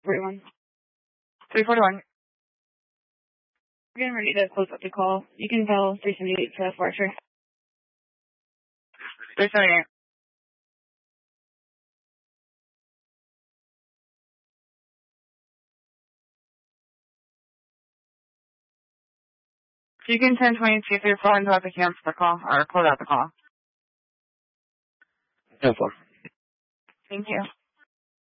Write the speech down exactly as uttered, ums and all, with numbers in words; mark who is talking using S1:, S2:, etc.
S1: forty-one.
S2: three forty-one.
S1: We're getting ready to close up the call. You can tell three seventy-eight to Archer.
S2: three seventy-eight. You can ten twenty-two through four and have to cancel the call or close out the call.
S3: ten four.
S2: Thank you.